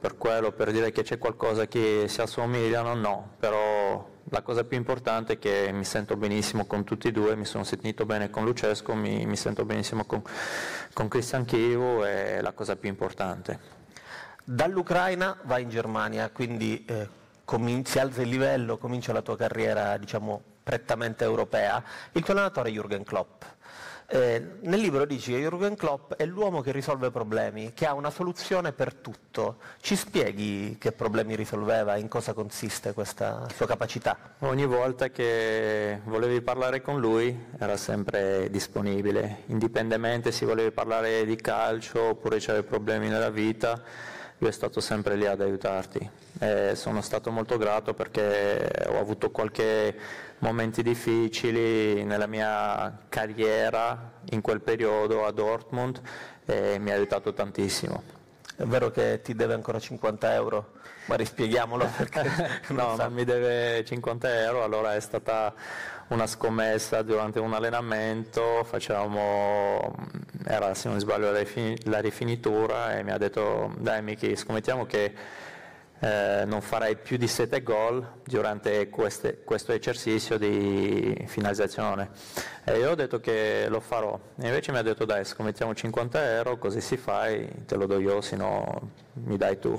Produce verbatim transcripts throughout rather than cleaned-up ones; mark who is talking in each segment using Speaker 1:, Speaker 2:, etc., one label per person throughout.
Speaker 1: per quello, per dire che c'è qualcosa che si assomigliano, no, però la cosa più importante è che mi sento benissimo con tutti e due, mi sono sentito bene con Lucescu, mi, mi sento benissimo con, con Cristian Chivu, è la cosa più importante.
Speaker 2: Dall'Ucraina vai in Germania, quindi eh, comin- si alza il livello, comincia la tua carriera, diciamo, prettamente europea. Il tuo allenatore è Jürgen Klopp. Eh, nel libro dici che Jürgen Klopp è l'uomo che risolve problemi, che ha una soluzione per tutto. Ci spieghi che problemi risolveva, in cosa consiste questa sua capacità?
Speaker 1: Ogni volta che volevi parlare con lui era sempre disponibile, indipendentemente se volevi parlare di calcio oppure c'avevi problemi nella vita, lui è stato sempre lì ad aiutarti. E sono stato molto grato perché ho avuto qualche momenti difficili nella mia carriera in quel periodo a Dortmund e mi ha aiutato tantissimo.
Speaker 2: È vero che ti deve ancora cinquanta euro? Ma rispieghiamolo perché
Speaker 1: no,
Speaker 2: non,
Speaker 1: non mi deve cinquanta euro, allora è stata una scommessa durante un allenamento, facevamo, era se non sbaglio la rifinitura e mi ha detto dai Miki, scommettiamo che eh, non farai più di sette gol durante queste, questo esercizio di finalizzazione. E io ho detto che lo farò, e invece mi ha detto dai scommettiamo cinquanta euro, così si fai, te lo do io, se no mi dai tu.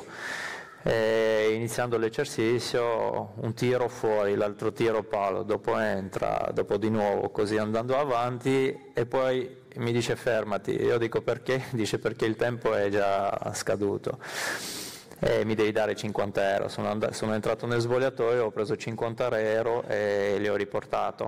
Speaker 1: E iniziando l'esercizio, un tiro fuori, l'altro tiro palo, dopo entra, dopo di nuovo, così andando avanti e poi mi dice fermati, io dico perché? Dice perché il tempo è già scaduto e mi devi dare cinquanta euro, sono, and- sono entrato nel svogliatoio, ho preso cinquanta euro e li ho riportato.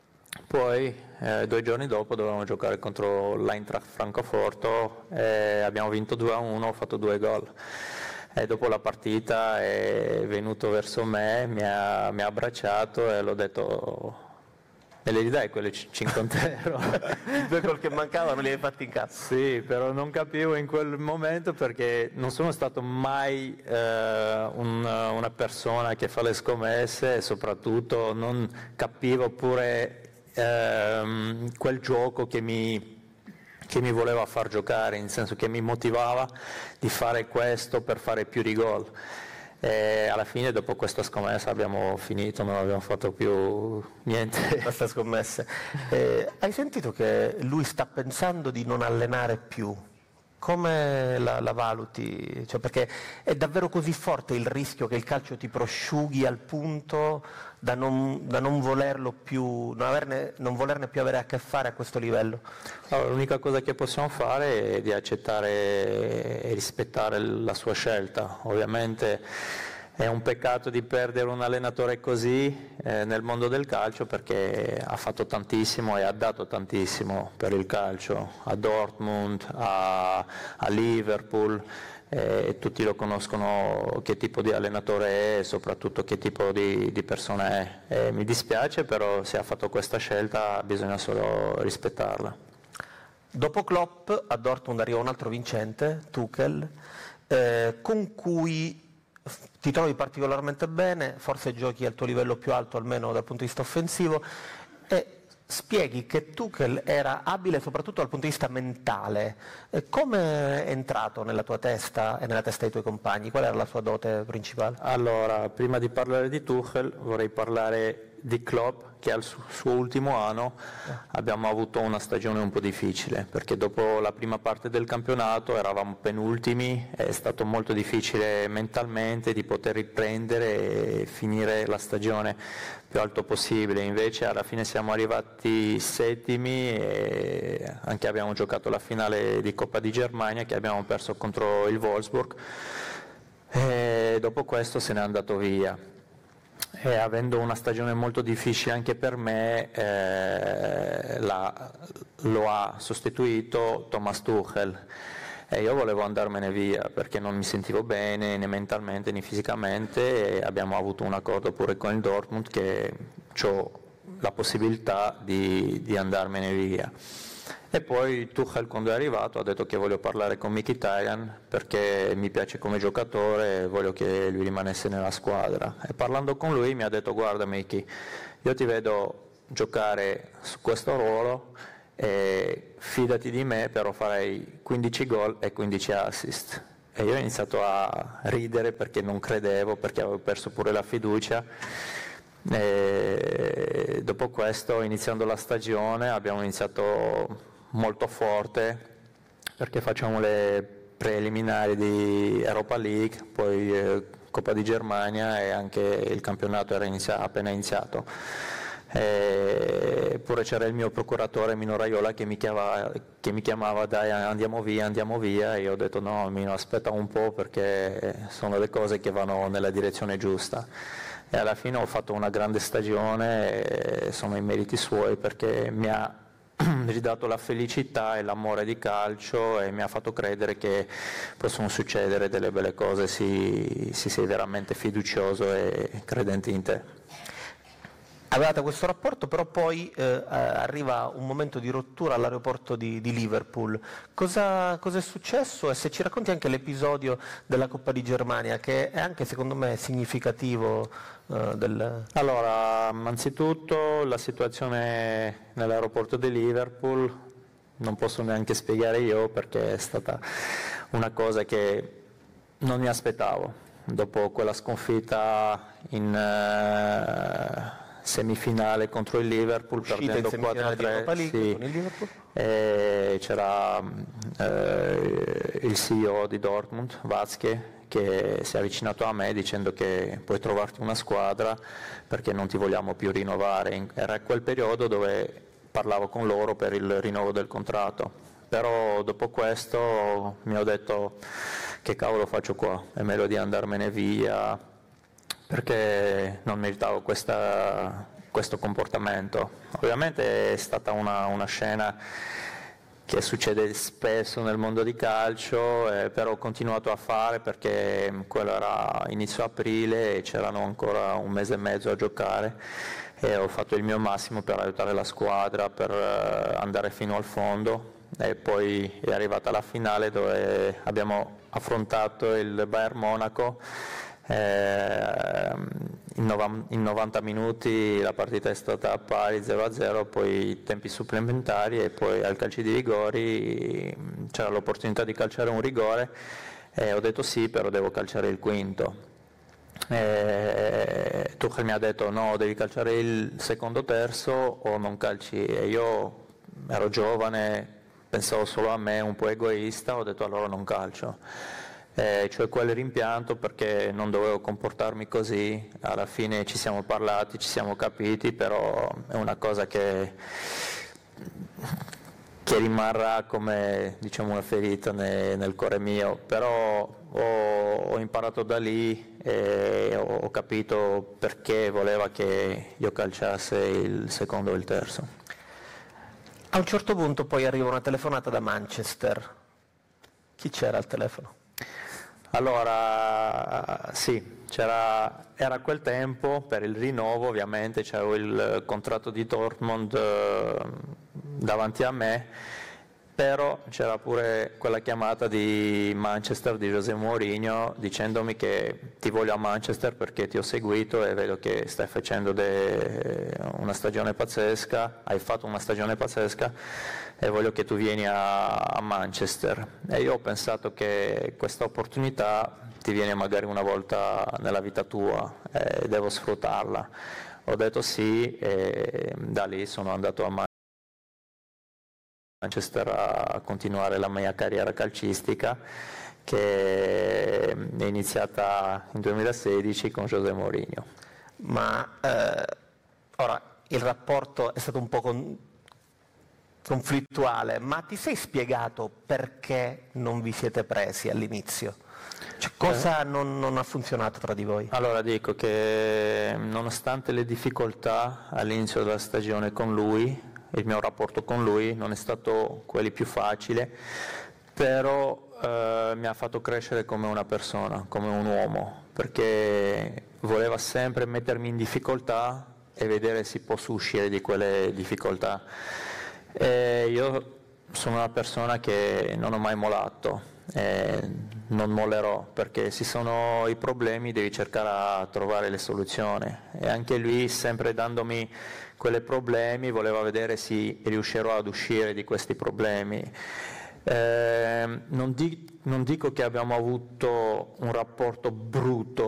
Speaker 1: Poi eh, due giorni dopo dovevamo giocare contro l'Eintracht Francoforte e abbiamo vinto due a uno, ho fatto due gol. E dopo la partita è venuto verso me, mi ha, mi ha abbracciato e l'ho detto me li dai quelli cinquanta euro?
Speaker 2: I due gol che mancavano li hai fatti in casa?
Speaker 1: Sì, però non capivo in quel momento perché non sono stato mai eh, un, una persona che fa le scommesse e soprattutto non capivo pure eh, quel gioco che mi che mi voleva far giocare, nel senso che mi motivava di fare questo per fare più di gol. E alla fine dopo questa scommessa abbiamo finito, non abbiamo fatto più niente.
Speaker 2: Queste scommesse. Eh, hai sentito che lui sta pensando di non allenare più? Come la, la valuti? Cioè, perché è davvero così forte il rischio che il calcio ti prosciughi al punto da non, da non volerlo più, non, averne, non volerne più avere a che fare a questo livello?
Speaker 1: Allora, l'unica cosa che possiamo fare è di accettare e rispettare la sua scelta. Ovviamente è un peccato di perdere un allenatore così eh, nel mondo del calcio perché ha fatto tantissimo e ha dato tantissimo per il calcio, a Dortmund, a, a Liverpool, eh, tutti lo conoscono che tipo di allenatore è e soprattutto che tipo di, di persona è. E mi dispiace, però se ha fatto questa scelta bisogna solo rispettarla.
Speaker 2: Dopo Klopp a Dortmund arriva un altro vincente, Tuchel, eh, con cui ti trovi particolarmente bene, forse giochi al tuo livello più alto almeno dal punto di vista offensivo e spieghi che Tuchel era abile soprattutto dal punto di vista mentale. E come è entrato nella tua testa e nella testa dei tuoi compagni? Qual era la sua dote principale?
Speaker 1: Allora, prima di parlare di Tuchel vorrei parlare di Klopp, che al suo ultimo anno abbiamo avuto una stagione un po' difficile perché dopo la prima parte del campionato eravamo penultimi, è stato molto difficile mentalmente di poter riprendere e finire la stagione più alto possibile, invece alla fine siamo arrivati settimi e anche abbiamo giocato la finale di Coppa di Germania che abbiamo perso contro il Wolfsburg e dopo questo se n'è andato via. E avendo una stagione molto difficile anche per me, eh, la, lo ha sostituito Thomas Tuchel e io volevo andarmene via perché non mi sentivo bene né mentalmente né fisicamente e abbiamo avuto un accordo pure con il Dortmund che ho la possibilità di, di andarmene via. E poi Tuchel quando è arrivato ha detto che voglio parlare con Mkhitaryan perché mi piace come giocatore e voglio che lui rimanesse nella squadra. E parlando con lui mi ha detto guarda Miki, io ti vedo giocare su questo ruolo e fidati di me, però farei quindici gol e quindici assist. e io ho iniziato a ridere perché non credevo, perché avevo perso pure la fiducia. E dopo questo, iniziando la stagione, abbiamo iniziato molto forte perché facciamo le preliminari di Europa League, poi eh, Coppa di Germania e anche il campionato era inizia- appena iniziato. Eppure c'era il mio procuratore Mino Raiola che mi chiamava, che mi chiamava dai andiamo via, andiamo via, e io ho detto no Mino, aspetta un po' perché sono le cose che vanno nella direzione giusta. E alla fine ho fatto una grande stagione e sono i meriti suoi perché mi ha ridato la felicità e l'amore di calcio e mi ha fatto credere che possono succedere delle belle cose se si sei veramente fiducioso e credente in te.
Speaker 2: Avevate questo rapporto, però poi eh, arriva un momento di rottura all'aeroporto di, di Liverpool. Cosa, cosa è successo? E se ci racconti anche l'episodio della Coppa di Germania, che è anche secondo me significativo eh, del...
Speaker 1: Allora, innanzitutto la situazione nell'aeroporto di Liverpool non posso neanche spiegare io perché è stata una cosa che non mi aspettavo. Dopo quella sconfitta in... Uh, semifinale contro il Liverpool,
Speaker 2: Uscita
Speaker 1: perdendo
Speaker 2: in
Speaker 1: quattro a tre, sì,
Speaker 2: con il Liverpool.
Speaker 1: E c'era eh, il C E O di Dortmund, Watzke, che si è avvicinato a me dicendo che puoi trovarti una squadra perché non ti vogliamo più rinnovare. Era quel periodo dove parlavo con loro per il rinnovo del contratto, però dopo questo mi ho detto che cavolo faccio qua, è meglio di andarmene via perché non meritavo questa, questo comportamento. Ovviamente è stata una, una scena che succede spesso nel mondo di calcio, eh, però ho continuato a fare perché quello era inizio aprile e c'erano ancora un mese e mezzo a giocare e ho fatto il mio massimo per aiutare la squadra, per eh, andare fino al fondo, e poi è arrivata la finale dove abbiamo affrontato il Bayern Monaco. Eh, in novanta minuti la partita è stata pari zero a zero, poi tempi supplementari e poi al calcio di rigori c'era l'opportunità di calciare un rigore e ho detto sì, però devo calciare il quinto. E Tuchel mi ha detto no, devi calciare il secondo terzo o non calci, e io ero giovane, pensavo solo a me, un po' egoista, ho detto allora non calcio. Eh, cioè quel rimpianto perché non dovevo comportarmi così, alla fine ci siamo parlati, ci siamo capiti, però è una cosa che, che rimarrà come diciamo una ferita ne, nel cuore mio, però ho, ho imparato da lì e ho, ho capito perché voleva che io calciasse il secondo e il terzo.
Speaker 2: A un certo punto poi arriva una telefonata da Manchester. Chi c'era al telefono?
Speaker 1: Allora, sì, c'era, era quel tempo per il rinnovo, ovviamente c'avevo il contratto di Dortmund eh, davanti a me, però c'era pure quella chiamata di Manchester di José Mourinho dicendomi che ti voglio a Manchester perché ti ho seguito e vedo che stai facendo de, una stagione pazzesca, hai fatto una stagione pazzesca e voglio che tu vieni a, a Manchester. E io ho pensato che questa opportunità ti viene magari una volta nella vita tua e devo sfruttarla. Ho detto sì e da lì sono andato a Manchester a continuare la mia carriera calcistica che è iniziata nel duemilasedici con José Mourinho.
Speaker 2: Ma eh, ora il rapporto è stato un po' con... conflittuale, ma ti sei spiegato perché non vi siete presi all'inizio? Cioè, cosa eh. non, non ha funzionato tra di voi?
Speaker 1: Allora dico che nonostante le difficoltà all'inizio della stagione con lui, il mio rapporto con lui non è stato quello più facile, però eh, mi ha fatto crescere come una persona, come un uomo, perché voleva sempre mettermi in difficoltà e vedere se posso uscire di quelle difficoltà. E io sono una persona che non ho mai mollato, e non mollerò, perché se sono i problemi devi cercare a trovare le soluzioni, e anche lui sempre dandomi quei problemi voleva vedere se riuscirò ad uscire di questi problemi. Eh, non, di- non dico che abbiamo avuto un rapporto brutto